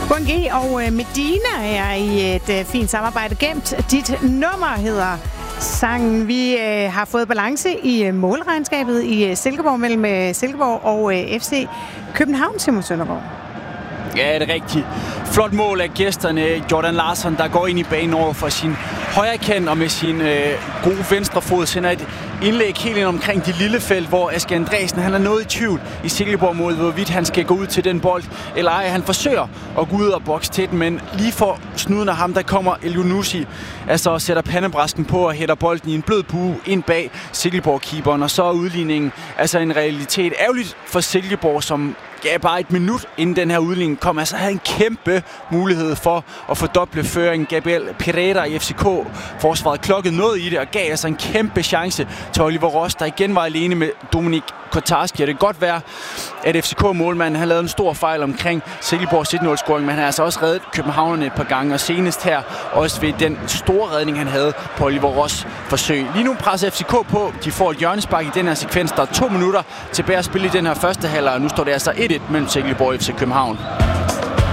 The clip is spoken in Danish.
Bungi og Medina er i et fint samarbejde. Gemt dit nummer hedder sangen. Vi har fået balance i målregnskabet i Silkeborg mellem Silkeborg og FC København, Simon Søndergaard. Ja, det er rigtigt. Flot mål af gæsterne. Jordan Larsson, der går ind i banen over for sin højre kant og med sin gode venstre fod sender et indlæg helt ind omkring det lille felt, hvor Aske Andresen han er noget i tvivl i Silkeborg mod, hvorvidt han skal gå ud til den bold eller ej. Han forsøger at gå ud og bokse til den, men lige for snuden af ham, der kommer Elyounoussi, altså sætter pandebrasken på og hætter bolden i en blød bue ind bag Silkeborg-keeperen, og så er udligningen altså en realitet. Ærgerligt for Silkeborg, som bare et minut inden den her udligning kom, altså havde en kæmpe mulighed for at fordoble føringen. Gabriel Pereira i FCK-forsvaret klokkede noget i det og gav altså en kæmpe chance til Oliver Ross, der igen var alene med Dominik Kotarski. Det kan godt være, at FCK-målmanden har lavet en stor fejl omkring Silkeborgs 1-0-scoring, men han har altså også reddet københavnerne et par gange, og senest her også ved den store redning, han havde på Oliver Ross' forsøg. Lige nu presser FCK på. De får et hjørnespark i den her sekvens. Der er 2 minutter tilbage at spille i den her første halvleg, og nu står det altså 1-1 mellem Silkeborg og FC København.